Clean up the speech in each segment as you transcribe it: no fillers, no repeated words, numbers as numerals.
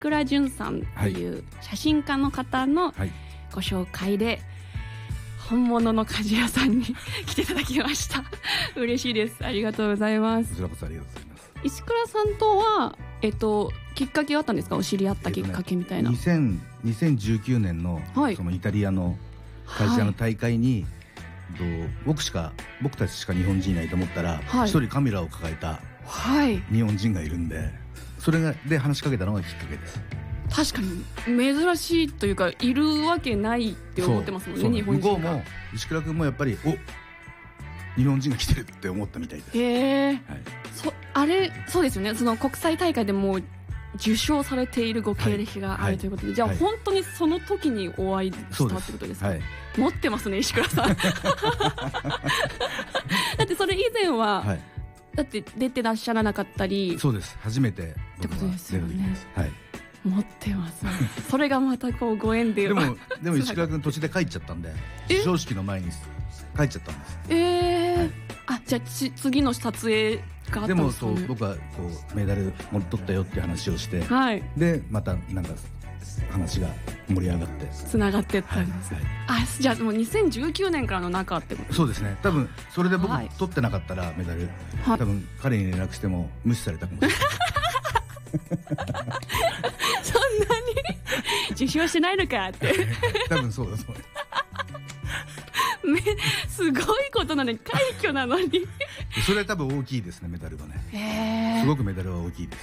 倉淳さんっていう写真家の方のご紹介で本物の鍛冶屋さんに来ていただきました嬉しいです。ありがとうございます。 こちらこそありがとうございます。 石倉さんとは、きっかけがあったんですか？お知り合ったきっかけみたいな。 2019年の、そのイタリアの鍛冶屋の大会に、僕たちしか日本人いないと思ったら一人カメラを抱えた日本人がいるんで、それで話しかけたのがきっかけです。 確かに珍しいというか、いるわけないって思ってますもんね、日本人が。 向こうも石倉君もやっぱり日本人が来てるって思ったみたいです。 へえ、そうですよね。その国際大会でも受賞されているご経歴があるということで、じゃあ本当にその時にお会いしたってことですか？持ってますね、石倉さんだってそれ以前は、だって出てらっしゃらなかったり。 そうです、初めてってことですよね。持ってますねそれがまたこうご縁で。 でも石倉君途中で帰っちゃったんで、授賞式の前に帰っちゃったんです。 じゃあ次の撮影があったんですかね。 でも僕はこうメダル取ったよって話をして、でまたなんか話が盛り上がってつながってったんです。じゃあもう2019年からの仲ってこと？ そうですね。多分それで僕取ってなかったらメダル、多分彼に連絡しても無視されたかもしれないそんなに受賞しないのかって多分そうだと思うすごいことなのに、快挙なのにそれは多分大きいですね、メダルはね。すごくメダルは大きいです。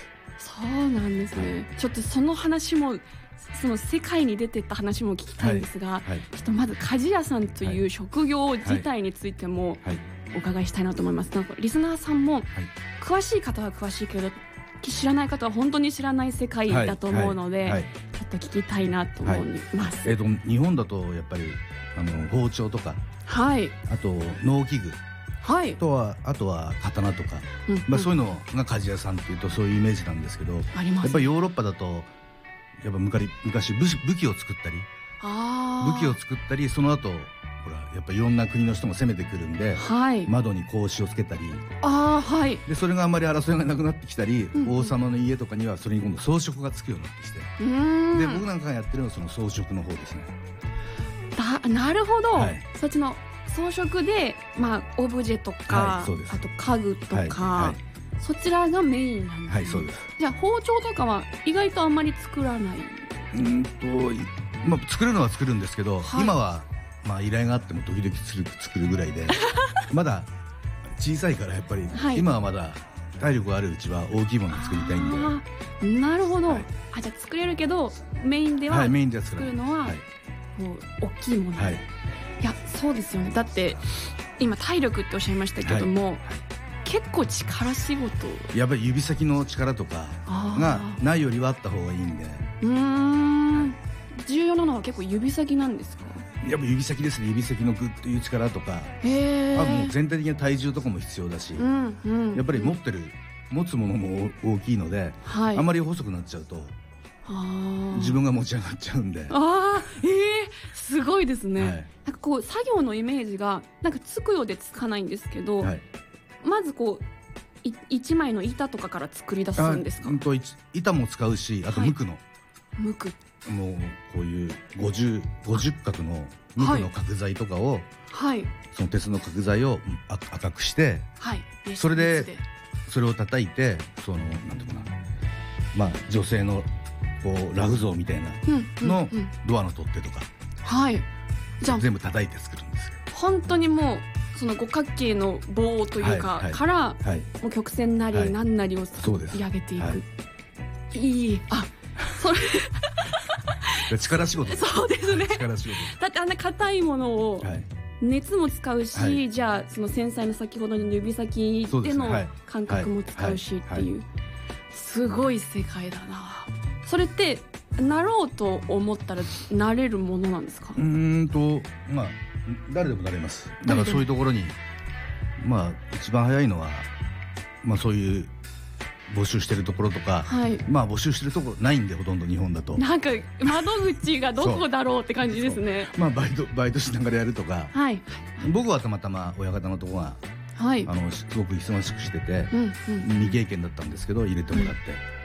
そうなんですね。ちょっとその話も、その世界に出てった話も聞きたいんですが、ちょっとまず鍛冶屋さんという職業自体についてもお伺いしたいなと思います。なんかリスナーさんも詳しい方は詳しいけど、知らない方は本当に知らない世界だと思うので、ちょっと聞きたいなと思います。 日本だとやっぱり包丁とか、あと農機具、あとは刀とか、そういうのが鍛冶屋さんっていうとそういうイメージなんですけど、やっぱりヨーロッパだとやっぱ昔武器を作ったり、その後ほらやっぱいろんな国の人も攻めてくるんで、窓に格子をつけたり、でそれがあんまり争いがなくなってきたり、王様の家とかにはそれに今度装飾がつくようになってきて、で僕なんかがやってるのはその装飾の方ですね。 なるほど、そっちの装飾で、オブジェとか、あと家具とか、そちらがメインなんですね。 そうです。 じゃあ包丁とかは意外とあんまり作らない？ 作るのは作るんですけど、今は依頼があっても時々作るぐらいでまだ小さいから、やっぱり今はまだ体力があるうちは大きいものを作りたいんで。 なるほど。じゃあ作れるけどメインでは作るのはもう大きいもの。いや、そうですよね。だって今体力っておっしゃいましたけども、結構力仕事、 やっぱり指先の力とかがないよりはあった方がいいんで。 重要なのは結構指先なんですか？ やっぱ指先ですね。指先のグッという力とか、もう全体的な体重とかも必要だし、やっぱり持つものも大きいので、あんまり細くなっちゃうと自分が持ち上がっちゃうんで。 すごいですね。なんかこう作業のイメージがなんかつくようでつかないんですけど、まずこう一枚の板とかから作り出すんですか？ 板も使うし、あと無垢の、もうこういう50角の無垢の角材とかを、その鉄の角材を赤くして、それでそれを叩いて、そのなんていうかな、女性のこうラフ像みたいなのドアの取っ手とか、じゃあ全部叩いて作るんですよ。 本当にもうその五角形の棒というかからもう曲線なり何なりを作り上げていく。それ力仕事。 そうですね。 力仕事。 だってあんな硬いものを熱も使うし、じゃあその繊細な先ほどの指先での感覚も使うしっていう、すごい世界だな。それってなろうと思ったらなれるものなんですか？ 誰でもなれます。だからそういうところに一番早いのはそういう募集してるところとか、募集してるところないんで、ほとんど日本だとなんか窓口がどこだろうって感じですね。 バイトしながらやるとか、僕はたまたま親方のとこがすごく忙しくしてて未経験だったんですけど入れてもらって。